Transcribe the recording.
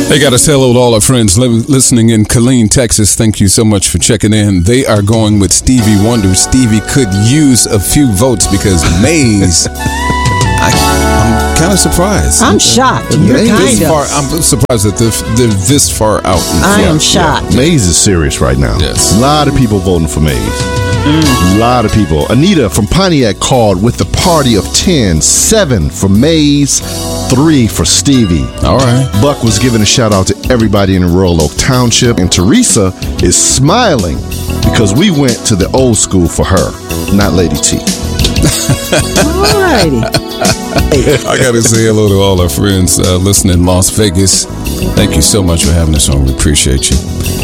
They got to say hello to all our friends listening in Killeen, Texas. Thank you so much for checking in. They are going with Stevie Wonder. Stevie could use a few votes because Maze, I'm kind of surprised. I'm shocked. You're kind of. I'm surprised that they're this far out. I am shocked. Maze is serious right now. Yes. A lot of people voting for Maze. A lot of people. Anita from Pontiac called with the party of 10, 7 for Maze, 3 for Stevie. All right. Buck was giving a shout out to everybody in Royal Oak Township, and Teresa is smiling because we went to the old school for her, not Lady T. All righty. I got to say hello to all our friends listening in Las Vegas. Thank you so much for having us on. We appreciate you.